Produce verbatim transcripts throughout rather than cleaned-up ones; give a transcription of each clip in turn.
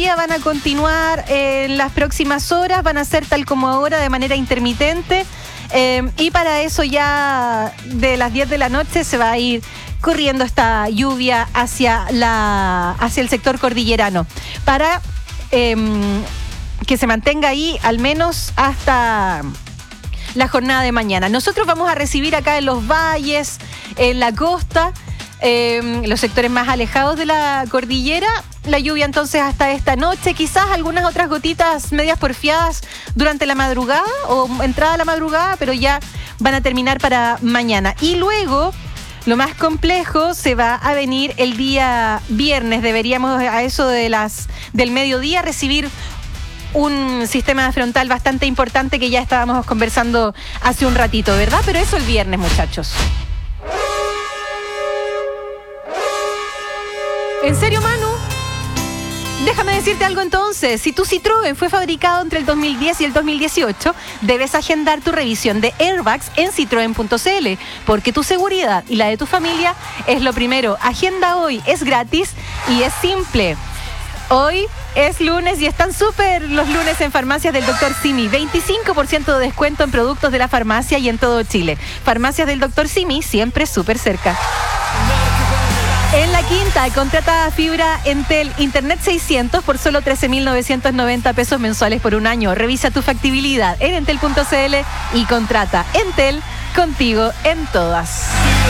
todavía van a continuar eh, en las próximas horas, van a ser tal como ahora, de manera intermitente. Eh, y para eso ya de las diez de la noche se va a ir corriendo esta lluvia hacia, la, hacia el sector cordillerano. Para eh, que se mantenga ahí al menos hasta la jornada de mañana. Nosotros vamos a recibir acá en los valles, en la costa, eh, los sectores más alejados de la cordillera, la lluvia entonces hasta esta noche, quizás algunas otras gotitas medias porfiadas durante la madrugada o entrada a la madrugada, pero ya van a terminar para mañana. Y luego, lo más complejo se va a venir el día viernes. Deberíamos a eso de las del mediodía recibir un sistema frontal bastante importante que ya estábamos conversando hace un ratito, ¿verdad? Pero eso el viernes, muchachos. ¿En serio, Manu? Déjame decirte algo entonces. Si tu Citroën fue fabricado entre el dos mil diez y el dos mil dieciocho, debes agendar tu revisión de airbags en citroen punto c l, porque tu seguridad y la de tu familia es lo primero. Agenda hoy, es gratis y es simple. Hoy es lunes y están súper los lunes en farmacias del doctor Simi. veinticinco por ciento de descuento en productos de la farmacia y en todo Chile. Farmacias del doctor Simi, siempre súper cerca. En La Quinta, contrata fibra Entel Internet seiscientos por solo trece mil novecientos noventa pesos mensuales por un año. Revisa tu factibilidad en entel punto c l y contrata. Entel, contigo en todas.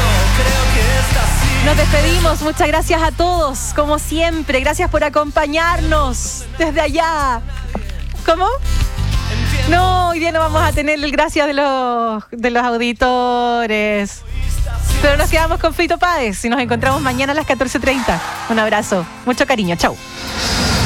Nos despedimos, muchas gracias a todos, como siempre, gracias por acompañarnos desde allá. ¿Cómo? No, hoy día no vamos a tener el gracias de los, de los auditores. Pero nos quedamos con Fito Páez y nos encontramos mañana a las catorce treinta. Un abrazo, mucho cariño, chau.